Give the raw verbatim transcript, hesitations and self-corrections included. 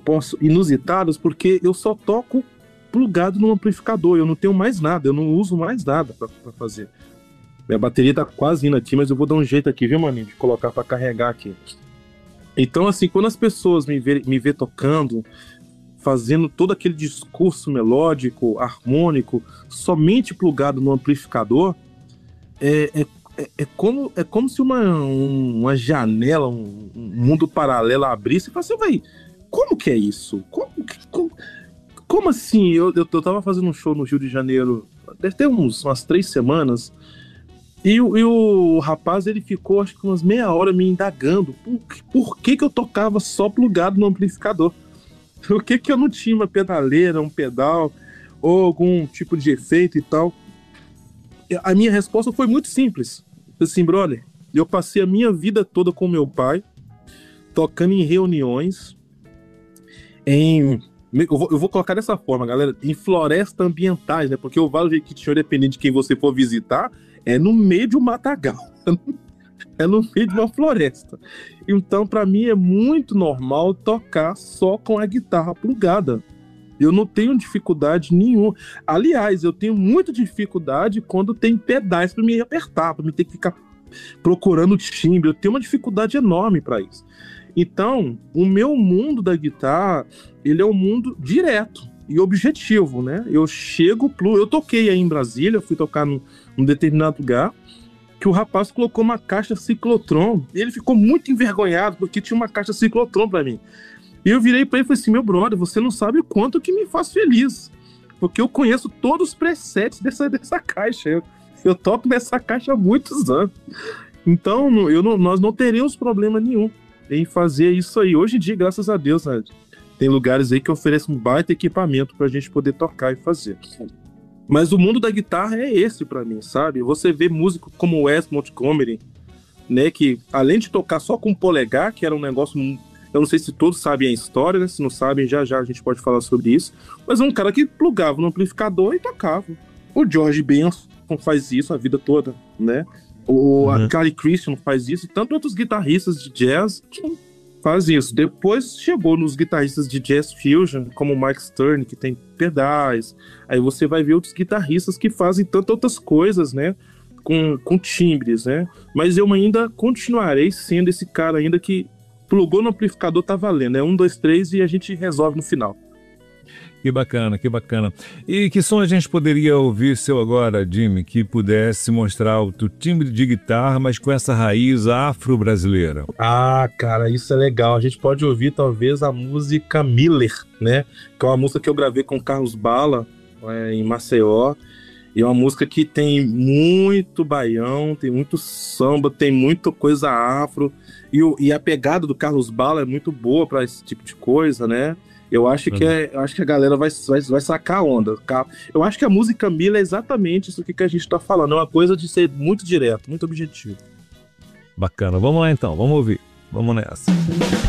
posso, inusitadas, porque eu só toco plugado no amplificador, eu não tenho mais nada, eu não uso mais nada pra, pra fazer. Minha bateria tá quase indo aqui, mas eu vou dar um jeito aqui, viu, maninho, de colocar pra carregar aqui. Então, assim, quando as pessoas me vê, me vê tocando, fazendo todo aquele discurso melódico, harmônico, somente plugado no amplificador, é, é, é, é, como, é como se uma, um, uma janela, um, um mundo paralelo abrisse e falasse assim, véi, como que é isso? Como, como, como assim? Eu, eu, eu tava fazendo um show no Rio de Janeiro, deve ter uns, umas três semanas, e, e o rapaz, ele ficou acho que umas meia hora me indagando por, por que que eu tocava só plugado no amplificador. Por que que eu não tinha uma pedaleira, um pedal, ou algum tipo de efeito e tal? A minha resposta foi muito simples. Assim, brother, eu passei a minha vida toda com meu pai, tocando em reuniões, em... Eu vou, eu vou colocar dessa forma, galera, em florestas ambientais, né? Porque o Vale do Jequitinhonha, dependendo de quem você for visitar, é no meio de um matagal. É no meio de uma floresta. Então, pra mim, é muito normal tocar só com a guitarra plugada. Eu não tenho dificuldade nenhuma. Aliás, eu tenho muita dificuldade quando tem pedais pra me apertar, pra me ter que ficar procurando timbre. Eu tenho uma dificuldade enorme pra isso. Então, o meu mundo da guitarra, ele é um mundo direto e objetivo, né? Eu chego, eu toquei aí em Brasília, fui tocar num, num determinado lugar, que o rapaz colocou uma caixa ciclotron, e ele ficou muito envergonhado, porque tinha uma caixa ciclotron pra mim. E eu virei pra ele e falei assim, meu brother, você não sabe o quanto que me faz feliz, porque eu conheço todos os presets dessa, dessa caixa, eu, eu toco nessa caixa há muitos anos. Então, eu não, nós não teremos problema nenhum em fazer isso aí. Hoje em dia, graças a Deus, né, tem lugares aí que oferecem um baita equipamento pra gente poder tocar e fazer. Mas o mundo da guitarra é esse pra mim, sabe? Você vê músicos como Wes Montgomery, né? Que além de tocar só com polegar, que era um negócio... Eu não sei se todos sabem a história, né? Se não sabem, já já a gente pode falar sobre isso. Mas é um cara que plugava no amplificador e tocava. O George Benson faz isso a vida toda, né? O uhum. a Carly Christian faz isso. E tanto outros guitarristas de jazz faz isso. Depois chegou nos guitarristas de jazz fusion, como o Mike Stern, que tem pedais. Aí você vai ver outros guitarristas que fazem tantas outras coisas, né? Com, com timbres, né? Mas eu ainda continuarei sendo esse cara ainda que plugou no amplificador, tá valendo. É um, dois, três e a gente resolve no final. Que bacana, que bacana. E que som a gente poderia ouvir seu agora, Jimmy, que pudesse mostrar o teu timbre de guitarra, mas com essa raiz afro-brasileira? Ah, cara, isso é legal. A gente pode ouvir talvez a música Miller, né? Que é uma música que eu gravei com o Carlos Bala, é, em Maceió. E é uma música que tem muito baião, tem muito samba, tem muita coisa afro. E, o, e a pegada do Carlos Bala é muito boa para esse tipo de coisa, né? Eu acho, uhum. que é, eu acho que a galera vai, vai, vai sacar a onda. Eu acho que a música Mila é exatamente isso que a gente tá falando. É uma coisa de ser muito direto, muito objetivo. Bacana. Vamos lá então, vamos ouvir. Vamos nessa.